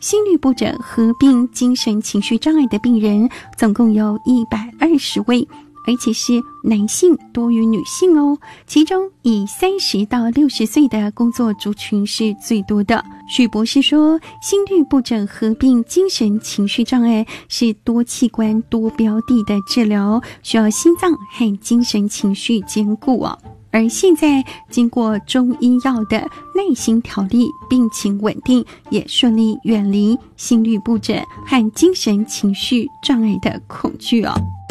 心律不整合并精神情绪障碍的病人总共有120位，而且是男性多于女性哦，其中以30到60岁的工作族群是最多的。许博士说，心律不整合并精神情绪障碍是多器官多标的的治疗，需要心脏和精神情绪兼顾哦。而现在经过中医药的耐心调理，病情稳定，也顺利远离心律不整和精神情绪障碍的恐惧哦。